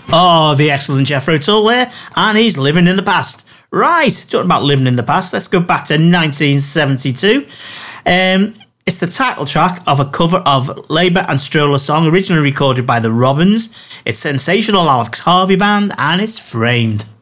Oh, the excellent Jethro Tull there, and he's living in the past. Right, talking about living in the past, let's go back to 1972. It's the title track of a cover of Labour and Stroller song, originally recorded by the Robins. It's sensational Alex Harvey Band, and it's Framed.